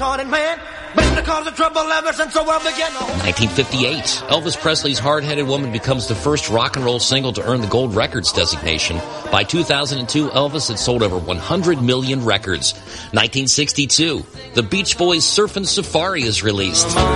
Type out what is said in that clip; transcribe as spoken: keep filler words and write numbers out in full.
hard-hearted man. Been the cause of trouble ever since the world began. nineteen fifty-eight, Elvis Presley's Hard-Headed Woman becomes the first rock and roll single to earn the Gold Records designation. By two thousand two, Elvis had sold over one hundred million records. nineteen sixty-two, the Beach Boys' Surfin' Safari is released.